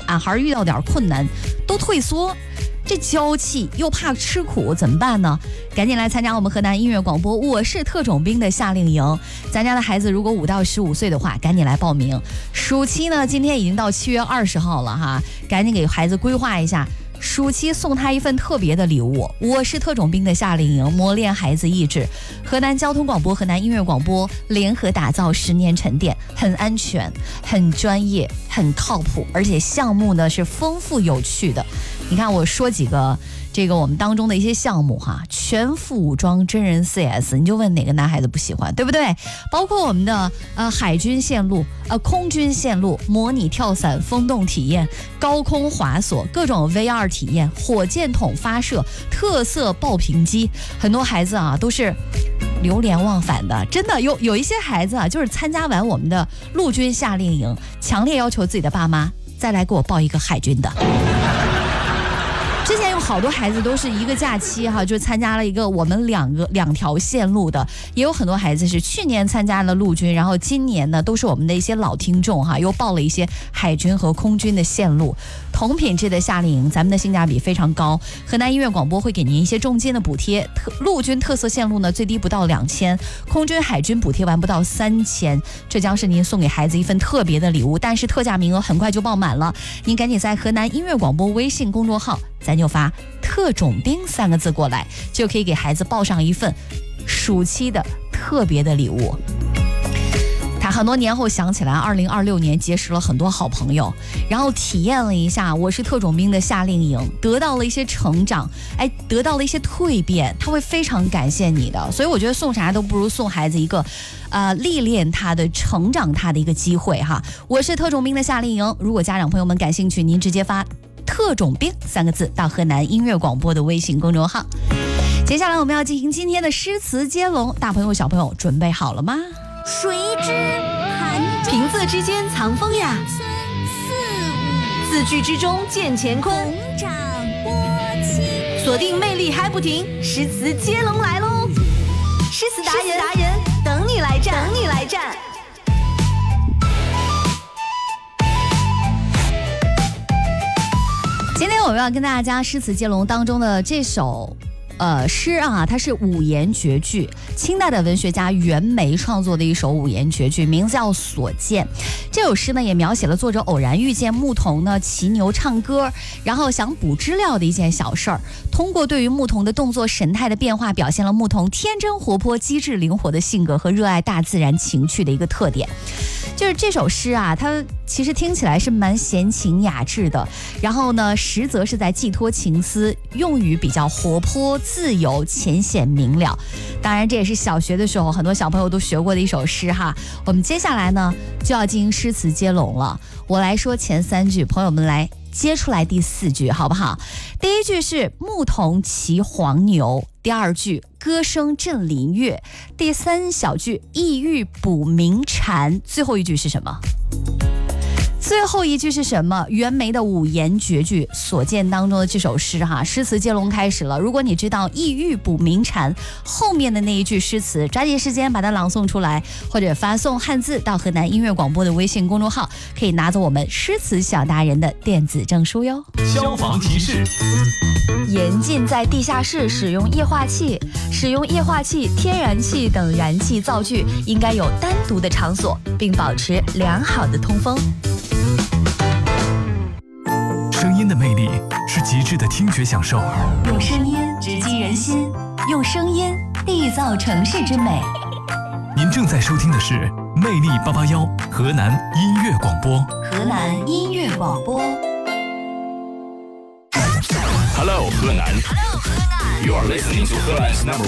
俺孩遇到点困难都退缩，这娇气又怕吃苦，怎么办呢？赶紧来参加我们河南音乐广播我是特种兵的夏令营。咱家的孩子如果5到15岁的话，赶紧来报名。暑期呢，今天已经到7月20号了哈，赶紧给孩子规划一下。暑期送他一份特别的礼物，我是特种兵的夏令营，磨练孩子意志。河南交通广播、河南音乐广播联合打造10年沉淀，很安全、很专业、很靠谱，而且项目呢是丰富有趣的。你看我说几个这个我们当中的一些项目哈，全副武装真人 CS， 你就问哪个男孩子不喜欢，对不对？包括我们的海军线路、空军线路、模拟跳伞、风洞体验、高空滑索、各种 VR 体验、火箭筒发射、特色爆屏机，很多孩子啊都是流连忘返的。真的有一些孩子啊，就是参加完我们的陆军夏令营，强烈要求自己的爸妈再来给我报一个海军的。之前有好多孩子都是一个假期哈，就参加了一个我们两条线路的，也有很多孩子是去年参加了陆军，然后今年呢都是我们的一些老听众哈，又报了一些海军和空军的线路。同品质的夏令营，咱们的性价比非常高。河南音乐广播会给您一些重金的补贴，陆军特色线路呢最低不到2000，空军海军补贴完不到3000，这将是您送给孩子一份特别的礼物，但是特价名额很快就爆满了，您赶紧在河南音乐广播微信公众号，咱就发特种兵3个字过来，就可以给孩子报上一份暑期的特别的礼物。他很多年后想起来2026年结识了很多好朋友，然后体验了一下我是特种兵的夏令营，得到了一些成长，得到了一些蜕变，他会非常感谢你的。所以我觉得送啥都不如送孩子一个历练他的、成长他的一个机会哈。我是特种兵的夏令营，如果家长朋友们感兴趣，您直接发特种兵3个字到河南音乐广播的微信公众号。接下来我们要进行今天的诗词接龙，大朋友小朋友准备好了吗？ 谁知盘中平仄之间藏风雅，字句之中见乾坤， 红掌拨清， 锁定魅力还不停，诗词接龙来喽！诗词达人等你来战，等你来战。 今天我们要跟大家诗词接龙当中的这首诗啊，它是5言绝句，清代的文学家袁枚创作的一首5言绝句，名字叫《所见》。这首诗呢，也描写了作者偶然遇见牧童呢骑牛唱歌，然后想捕知了的一件小事儿。通过对于牧童的动作神态的变化，表现了牧童天真活泼、机智灵活的性格和热爱大自然情趣的一个特点。就是这首诗啊，它其实听起来是蛮闲情雅致的，然后呢，实则是在寄托情思，用语比较活泼自由、浅显明了。当然这也是小学的时候很多小朋友都学过的一首诗哈。我们接下来呢就要进行诗词接龙了，我来说前3句，朋友们来接出来第4句好不好？第一句是牧童骑黄牛，第2句歌声振林樾，第3小句意欲捕鸣蝉，最后一句是什么？最后一句是什么？袁枚的5言绝句《所见》当中的这首诗哈，诗词接龙开始了。如果你知道意欲捕鸣蝉后面的那一句诗词，抓紧时间把它朗诵出来，或者发送汉字到河南音乐广播的微信公众号，可以拿走我们诗词小达人的电子证书哟。 消防提示： 严禁在地下室使用液化气，使用液化气、天然气等燃气灶具应该有单独的场所，并保持良好的通风。 声音的魅力是极致的听觉享受， 用声音直击人心，用声音缔造城市之美。 您正在收听的是魅力881河南音乐广播。 河南音乐广播。 Hello 河南 ，You are listening to Helan's #1